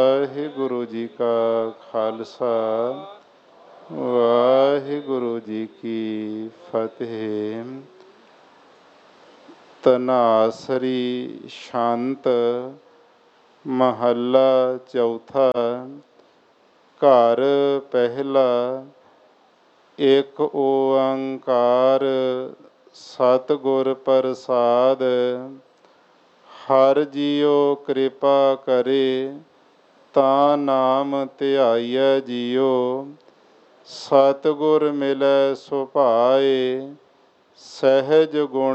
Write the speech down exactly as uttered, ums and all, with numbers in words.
ਵਾਹਿਗੁਰੂ ਜੀ ਕਾ ਖਾਲਸਾ ਵਾਹਿਗੁਰੂ ਜੀ ਕੀ ਫਤਿਹ। ਧਨਾਸਰੀ ਸ਼ਾਂਤ ਮਹੱਲਾ ਚੌਥਾ। ਘਰ ਪਹਿਲਾ। ਇੱਕ ਓੰਕਾਰ ਸਤਿਗੁਰ ਪ੍ਰਸਾਦ। ਹਰਿ ਜੀਉ ਕਿਰਪਾ ਕਰੇ ਤਾਂ ਨਾਮ ਧਿਆਈਐ ਜੀਉ। ਸਤਿਗੁਰ ਮਿਲੈ ਸੁਭਾਏ ਸਹਿਜ ਗੁਣ